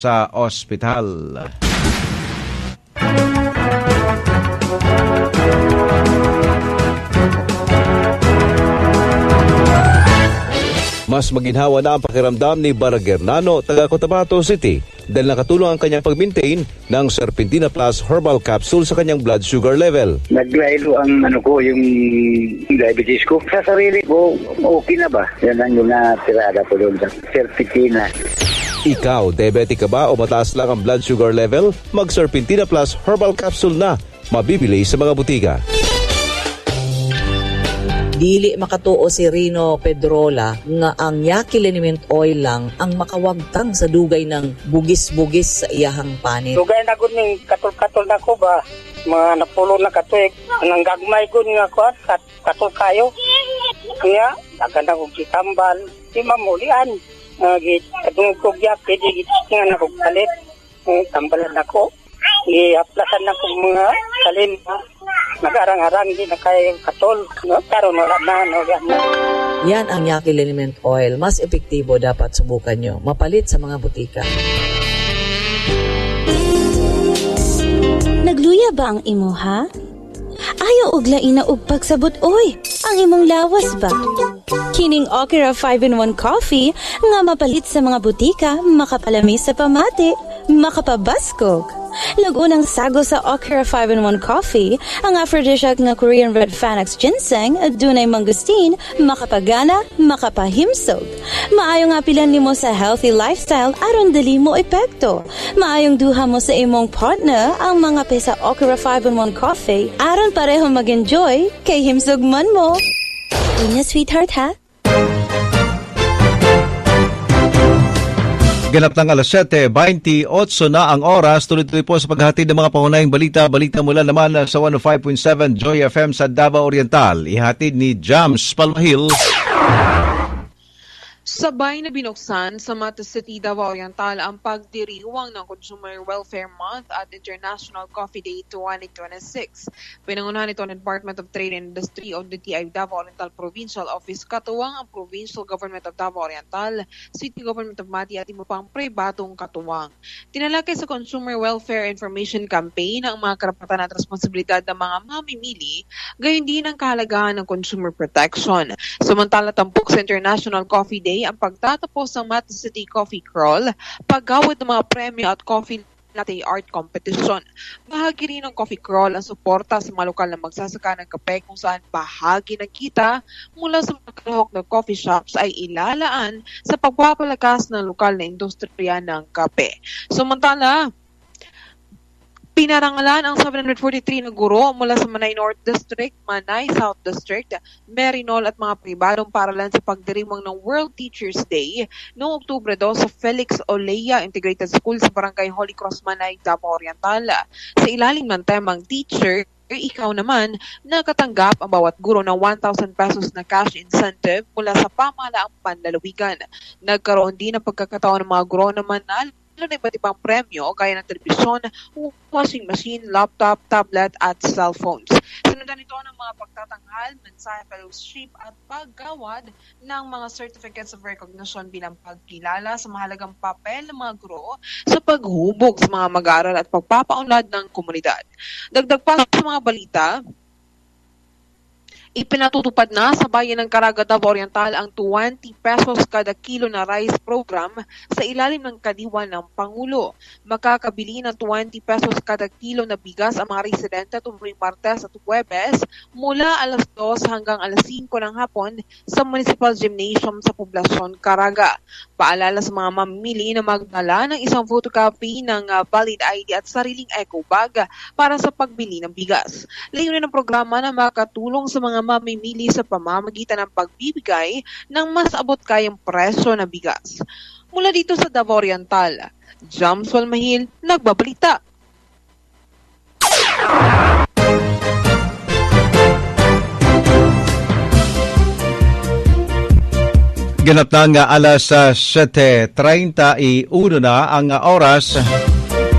sa ospital. Mas maginhawa na ang pakiramdam ni Baragernano, taga Cotabato City, dahil nakatulong ang kanyang pag-maintain ng Serpentina Plus Herbal Capsule sa kanyang blood sugar level. Naglaylo ang yung diabetes ko. Sa sarili ko, okay na ba? Yan ang yung natirada ko doon sa Serpentina. Ikaw, diabetic ka ba o mataas lang ang blood sugar level? Mag-Serpentina Plus Herbal Capsule na. Mabibili sa mga butika. Dili makatuo si Rino Pedrola nga ang Yaki Liniment Oil lang ang makawagtang sa dugay ng bugis-bugis sa iyahang panit. Dugay na gud ning katul-katul na ko ba? Mga napulo na katuig. Nang gagmay gud nga ko at katul kayo. Kaya dagan na kog kitambal. Di mamulian. Kadung kog Yaki di nga na kog kalit. Tambalan ako. I-aplasan na kong mga salin. Nag-arang-arang din na kaya katol. Karoon wala na. Yan ang Yaki Liniment Oil. Mas epektibo dapat subukan nyo. Mapalit sa mga butika. Nagluya ba ang imo, ha? Ayaw og lain na og pagsabot, oy. Ang imong lawas ba? Kining Okra 5-in-1 Coffee nga mapalit sa mga butika, makapalamis sa pamati, makapabaskog. Lagunang sago sa Okra 5-in-1 Coffee, ang aphrodisiac nga Korean Red Phanex Ginseng at dunay mangustin, makapagana, makapahimsog. Maayo nga pilan nimo sa healthy lifestyle aron dali mo epekto. Maayong duha mo sa imong partner ang mga pesa Okra 5-in-1 Coffee aron pareho mag-enjoy kay himsog man mo. Inya sweetheart, ha? Ganap ng alas 7:28 na ang oras. Tuloy-tuloy po sa paghahatid ng mga pangunahing balita mula naman sa 105.7 Joy FM sa Davao Oriental. Ihatid ni Jams Palmahil. Sabay na binuksan sa Mata City, Davao Oriental ang pagdiriwang ng Consumer Welfare Month at International Coffee Day 2026. Pinangunahan ito ng Department of Trade and Industry o DTI Davao Oriental Provincial Office katuwang ang Provincial Government of Davao Oriental, City Government of Mati at iba pang pribadong katuwang. Tinalakay sa Consumer Welfare Information Campaign ang mga karapatan at responsibilidad ng mga mamimili, gayon din ang kahalagahan ng consumer protection. Samantala, tampok sa International Coffee Day ang pagtatapos ng Mata City Coffee Crawl, paggawad ng mga premyo at coffee latte art competition. Bahagi rin ng Coffee Crawl ang suporta sa mga lokal na magsasaka ng kape kung saan bahagi ng kita mula sa mga kalahok ng coffee shops ay ilalaan sa pagpapalakas ng lokal na industriya ng kape. Samantala, pinarangalan ang 743 na guro mula sa Manay North District, Manay South District, Merinol at mga pribadong paralan sa pagdiriwang ng World Teachers Day noong Oktubre 2 sa Felix Olea Integrated School sa Barangay Holy Cross, Manay, Davao Oriental. Sa ilalim ng temang teacher, ikaw naman, nakatanggap ang bawat guro ng 1,000 pesos na cash incentive mula sa pamahalaang panlalawigan. Nagkaroon din ng pagkakataon ng mga guro na manalo ng iba't ibang premyo gaya ng telebisyon, washing machine, laptop, tablet at cellphones. Sinundan ito ng mga pagtatanghal, mensahe, fellowship at paggawad ng mga certificates of recognition bilang pagkilala sa mahalagang papel ng mga guro sa paghubog sa mga mag-aaral at pagpapaunlad ng komunidad. Dagdag pa sa mga balita, ipinatutupad na sa bayan ng Caraga, Davao Oriental ang 20 pesos kada kilo na rice program sa ilalim ng kadiwan ng Pangulo. Makakabili ng 20 pesos kada kilo na bigas ang mga residente tuwing Martes at Huwebes mula alas 2 hanggang alas 5 ng hapon sa Municipal Gymnasium sa Poblasyon Caraga. Paalala sa mga mamimili na magdala ng isang photocopy ng valid ID at sariling eco bag para sa pagbili ng bigas. Layunin ng programa na makatulong sa mga mamimili sa pamamagitan ng pagbibigay ng mas abot kayang presyo na bigas. Mula dito sa Davao Oriental, Jams Walmahil, nagbabalita. Ganap na nga alas 7:31 na ang oras.